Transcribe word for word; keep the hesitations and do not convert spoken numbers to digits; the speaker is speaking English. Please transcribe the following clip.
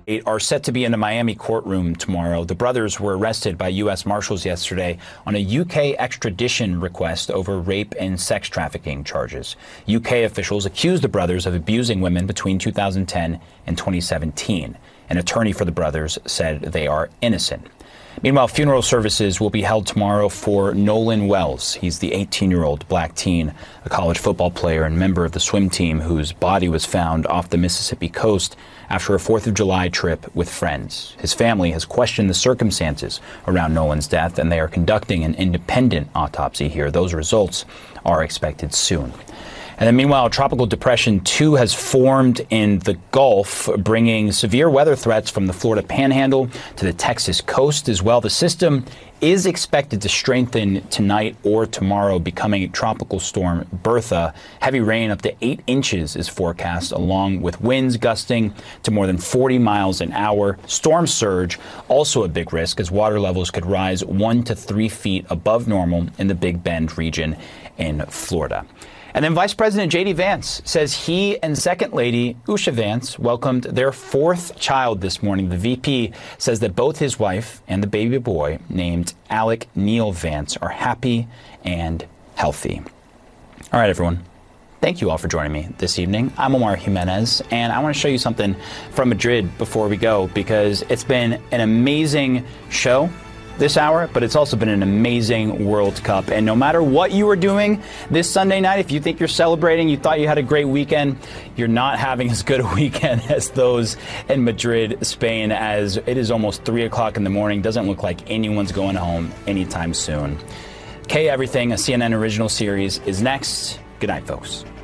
Are set to be in a Miami courtroom tomorrow. The brothers were arrested by U S Marshals yesterday on a U K extradition request over rape and sex trafficking charges. U K officials accused the brothers of abusing women between two thousand ten and twenty seventeen. An attorney for the brothers said they are innocent. Meanwhile, funeral services will be held tomorrow for Nolan Wells. He's the eighteen-year-old black teen, a college football player and member of the swim team whose body was found off the Mississippi coast after a fourth of July trip with friends. His family has questioned the circumstances around Nolan's death, and they are conducting an independent autopsy here. Those results are expected soon. And then meanwhile, Tropical Depression two has formed in the Gulf, bringing severe weather threats from the Florida Panhandle to the Texas coast as well. The system is expected to strengthen tonight or tomorrow, becoming Tropical Storm Bertha. Heavy rain up to eight inches is forecast, along with winds gusting to more than forty miles an hour. Storm surge, also a big risk, as water levels could rise one to three feet above normal in the Big Bend region in Florida. And then Vice President J D Vance says he and Second Lady Usha Vance welcomed their fourth child this morning. The V P says that both his wife and the baby boy, named Alec Neil Vance, are happy and healthy. All right, everyone. Thank you all for joining me this evening. I'm Omar Jimenez, and I want to show you something from Madrid before we go, because it's been an amazing show this hour, but it's also been an amazing World Cup. And no matter what you are doing this Sunday night, if you think you're celebrating, you thought you had a great weekend, you're not having as good a weekend as those in Madrid, Spain, as it is almost three o'clock in the morning. Doesn't look like anyone's going home anytime soon. K Everything, a C N N original series, is next. Good night, folks.